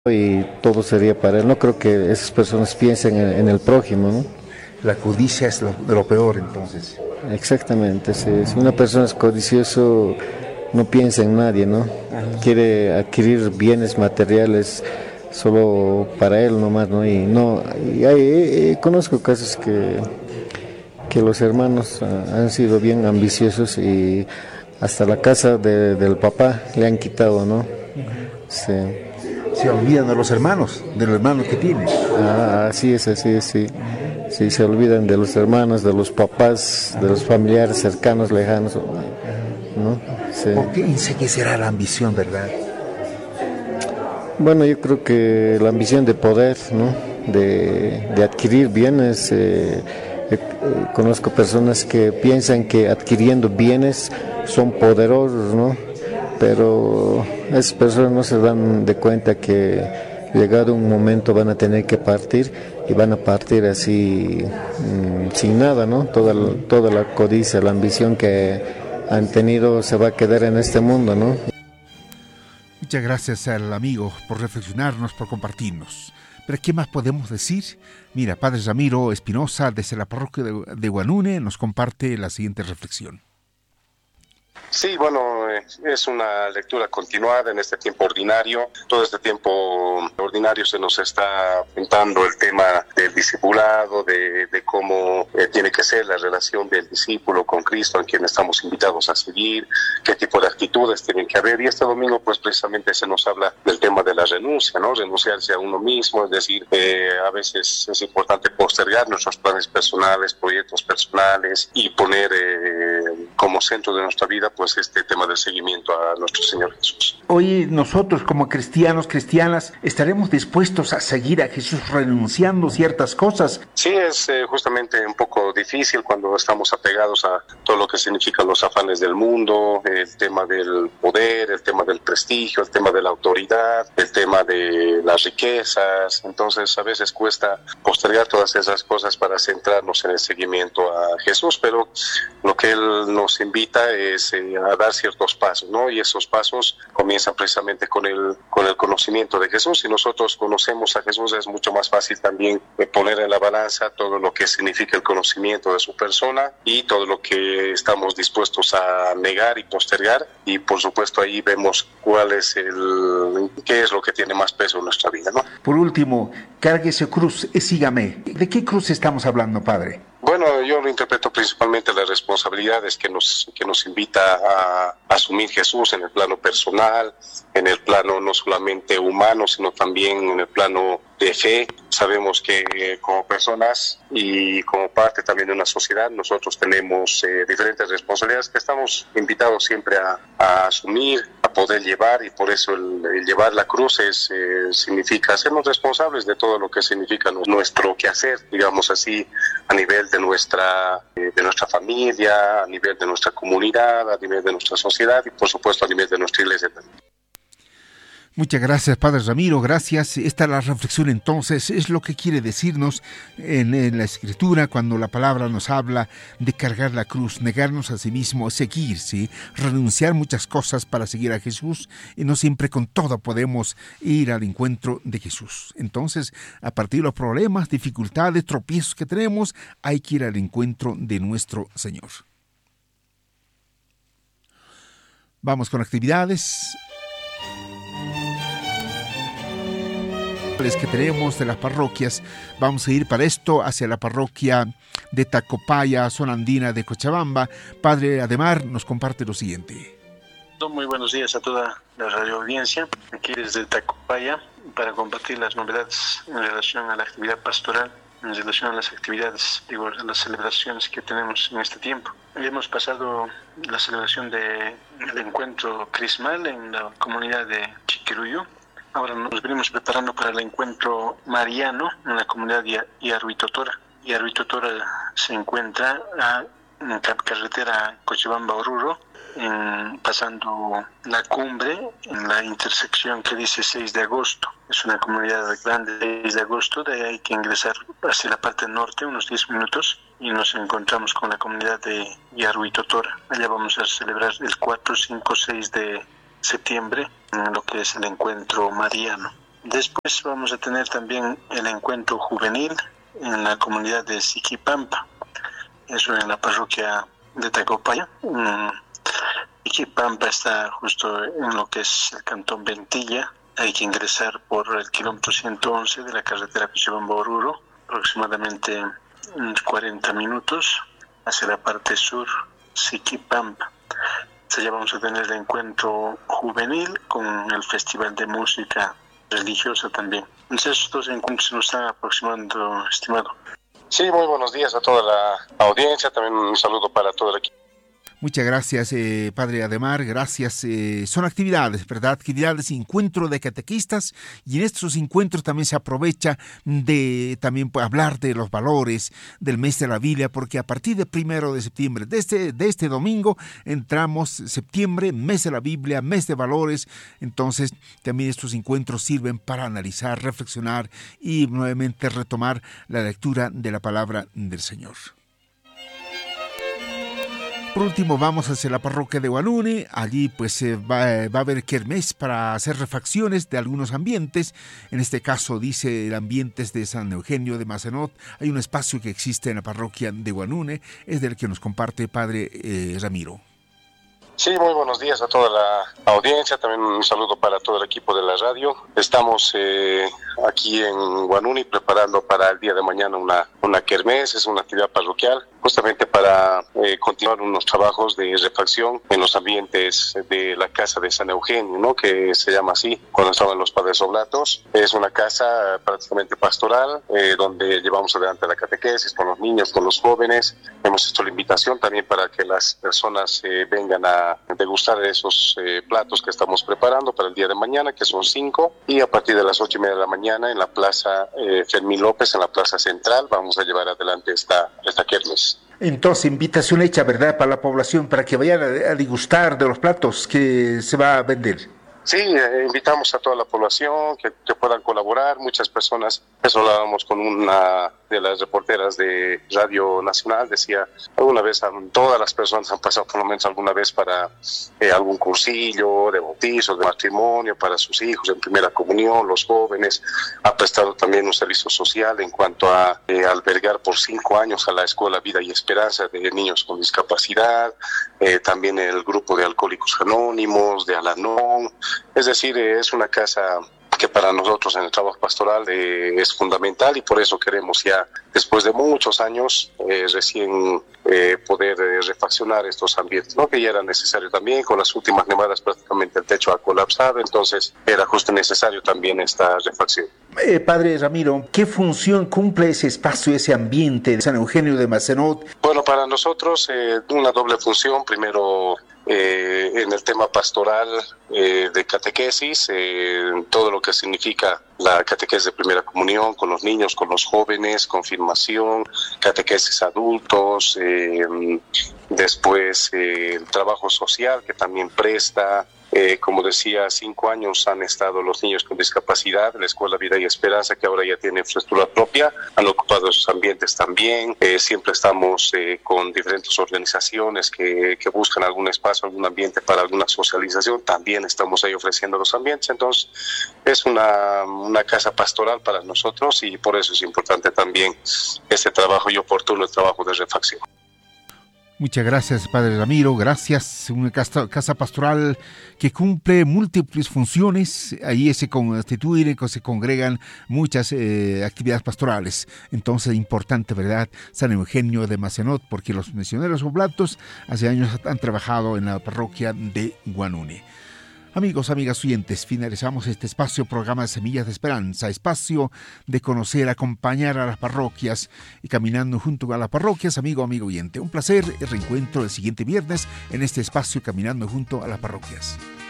y todo sería para él. No creo que esas personas piensen en el prójimo, ¿no? La codicia es de lo peor, entonces. Exactamente, sí. Si una persona es codicioso, no piensa en nadie, ¿no? Quiere adquirir bienes materiales solo para él nomás, ¿no? Y no, conozco casos que los hermanos han sido bien ambiciosos y hasta la casa del papá le han quitado, ¿no? Sí. Se olvidan de los hermanos que tienen. Así es, sí. Sí, se olvidan de los hermanos, de los papás, de los familiares cercanos, lejanos, ¿no? Sí. ¿Por qué dice que será la ambición, verdad? Bueno, yo creo que la ambición de poder, ¿no? De adquirir bienes. Conozco personas que piensan que adquiriendo bienes son poderosos, ¿no? Pero esas personas no se dan de cuenta que llegado un momento van a tener que partir y van a partir así sin nada, ¿no? Toda la codicia, la ambición que han tenido se va a quedar en este mundo, ¿no? Muchas gracias al amigo por reflexionarnos, por compartirnos. Pero ¿qué más podemos decir? Mira, Padre Ramiro Espinosa, desde la parroquia de Guanune, nos comparte la siguiente reflexión. Sí, bueno, es una lectura continuada en este tiempo ordinario. Todo este tiempo ordinario se nos está pintando el tema del discipulado, de cómo tiene que ser la relación del discípulo con Cristo, en quien estamos invitados a seguir, qué tipo de actitudes tienen que haber. Y este domingo, pues precisamente se nos habla del tema de la renuncia, ¿no? Renunciarse a uno mismo, es decir, a veces es importante postergar nuestros planes personales, proyectos personales y poner como centro de nuestra vida, pues este tema del seguimiento a nuestro Señor Jesús. Hoy nosotros como cristianos, cristianas, ¿estaremos dispuestos a seguir a Jesús renunciando ciertas cosas? Sí, es justamente un poco difícil cuando estamos apegados a todo lo que significan los afanes del mundo, el tema del poder, el tema del prestigio, el tema de la autoridad, el tema de las riquezas. Entonces a veces cuesta postergar todas esas cosas para centrarnos en el seguimiento a Jesús, pero lo que Él nos invita es a dar ciertos pasos, ¿no? Y esos pasos comienzan precisamente con el conocimiento de Jesús. Si nosotros conocemos a Jesús, es mucho más fácil también poner en la balanza todo lo que significa el conocimiento de su persona y todo lo que estamos dispuestos a negar y postergar. Y por supuesto ahí vemos qué es lo que tiene más peso en nuestra vida, ¿no? Por último, cargue su cruz y sígame. ¿De qué cruz estamos hablando, Padre? Bueno, yo lo interpreto principalmente las responsabilidades que nos invita a asumir Jesús en el plano personal, en el plano no solamente humano, sino también en el plano de fe. Sabemos que como personas y como parte también de una sociedad, nosotros tenemos diferentes responsabilidades que estamos invitados siempre a asumir, a poder llevar, y por eso el llevar la cruz significa hacernos responsables de todo lo que significa nuestro quehacer, digamos así, a nivel de nuestra familia, a nivel de nuestra comunidad, a nivel de nuestra sociedad y por supuesto a nivel de nuestra iglesia también. Muchas gracias, Padre Ramiro, gracias. Esta es la reflexión entonces, es lo que quiere decirnos en la Escritura cuando la palabra nos habla de cargar la cruz, negarnos a sí mismo, seguir, ¿sí? Renunciar muchas cosas para seguir a Jesús, y no siempre con todo podemos ir al encuentro de Jesús. Entonces, a partir de los problemas, dificultades, tropiezos que tenemos, hay que ir al encuentro de nuestro Señor. Vamos con actividades que tenemos de las parroquias. Vamos a ir para esto hacia la parroquia de Tacopaya, zona andina de Cochabamba. Padre Ademar nos comparte lo siguiente. Muy buenos días a toda la radio audiencia, aquí desde Tacopaya, para compartir las novedades en relación a la actividad pastoral, en relación a las actividades, a las celebraciones que tenemos en este tiempo. Hemos pasado la celebración del encuentro crismal en la comunidad de Chiquiruyo. Ahora nos venimos preparando para el encuentro mariano en la comunidad de Yarhuitotora. Yarhuitotora se encuentra en la carretera Cochabamba-Oruro, pasando la cumbre en la intersección que dice 6 de agosto. Es una comunidad grande, 6 de agosto, de ahí hay que ingresar hacia la parte norte unos 10 minutos y nos encontramos con la comunidad de Yarhuitotora. Allá vamos a celebrar el 4, 5, 6 de septiembre en lo que es el encuentro mariano. Después vamos a tener también el encuentro juvenil en la comunidad de Siquipampa, eso en la parroquia de Tacopaya. Siquipampa está justo en lo que es el cantón Ventilla. Hay que ingresar por el kilómetro 111 de la carretera Cochabamba-Oruro, aproximadamente unos 40 minutos hacia la parte sur, Siquipampa. Allá vamos a tener el encuentro juvenil con el festival de música religiosa también. Entonces estos encuentros nos están aproximando, estimado. Sí, muy buenos días a toda la audiencia, también un saludo para todo el equipo. Muchas gracias, Padre Ademar, gracias. Son actividades, ¿verdad? Actividades, encuentro de catequistas, y en estos encuentros también se aprovecha de también hablar de los valores del mes de la Biblia, porque a partir del 1 de septiembre, de este domingo, entramos septiembre, mes de la Biblia, mes de valores. Entonces también estos encuentros sirven para analizar, reflexionar y nuevamente retomar la lectura de la palabra del Señor. Por último, vamos hacia la parroquia de Huanune. Allí pues va a haber kermés para hacer refacciones de algunos ambientes. En este caso, dice, el ambiente es de San Eugenio de Macenot. Hay un espacio que existe en la parroquia de Huanune. Es del que nos comparte Padre Ramiro. Sí, muy buenos días a toda la audiencia, también un saludo para todo el equipo de la radio. Estamos aquí en Huanune preparando para el día de mañana una kermés, es una actividad parroquial, justamente para continuar unos trabajos de refacción en los ambientes de la casa de San Eugenio, ¿no? Que se llama así, cuando estaban los padres oblatos. Es una casa prácticamente pastoral, donde llevamos adelante la catequesis con los niños, con los jóvenes. Hemos hecho la invitación también para que las personas vengan a degustar esos platos que estamos preparando para el día de mañana, que son 5, y a partir de las 8:30 de la mañana en la plaza Fermín López, en la plaza central, vamos a llevar adelante esta kermés. Entonces, invitación hecha, ¿verdad?, para la población, para que vayan a degustar de los platos que se va a vender. Sí, invitamos a toda la población que puedan colaborar. Muchas personas, eso hablábamos con una de las reporteras de Radio Nacional, decía, alguna vez todas las personas han pasado por lo menos alguna vez para algún cursillo de bautizo, de matrimonio, para sus hijos en primera comunión, los jóvenes. Ha prestado también un servicio social en cuanto a albergar por 5 años a la Escuela Vida y Esperanza de niños con discapacidad, también el grupo de Alcohólicos Anónimos, de Al-Anon. Es decir, es una casa que para nosotros en el trabajo pastoral es fundamental, y por eso queremos ya, después de muchos años, recién poder refaccionar estos ambientes, ¿no? Que ya era necesario también. Con las últimas nevadas prácticamente el techo ha colapsado, entonces era justo necesario también esta refacción. Padre Ramiro, ¿qué función cumple ese espacio, ese ambiente de San Eugenio de Macenot? Bueno, para nosotros una doble función. Primero, en el tema pastoral de catequesis, todo lo que significa la catequesis de primera comunión con los niños, con los jóvenes, confirmación, catequesis adultos, después el trabajo social que también presta. Como decía, 5 años han estado los niños con discapacidad, la Escuela Vida y Esperanza, que ahora ya tiene infraestructura propia, han ocupado esos ambientes también. Siempre estamos con diferentes organizaciones que buscan algún espacio, algún ambiente para alguna socialización, también estamos ahí ofreciendo los ambientes. Entonces es una casa pastoral para nosotros, y por eso es importante también este trabajo y oportuno el trabajo de refacción. Muchas gracias, Padre Ramiro, gracias. Una casa pastoral que cumple múltiples funciones. Ahí se constituyen, se congregan muchas actividades pastorales. Entonces, importante, ¿verdad?, San Eugenio de Macenot, porque los misioneros oblatos hace años han trabajado en la parroquia de Huanune. Amigos, amigas oyentes, finalizamos este espacio, programa de Semillas de Esperanza, espacio de conocer, acompañar a las parroquias y caminando junto a las parroquias. Amigo oyente, un placer, el reencuentro el siguiente viernes en este espacio Caminando junto a las parroquias.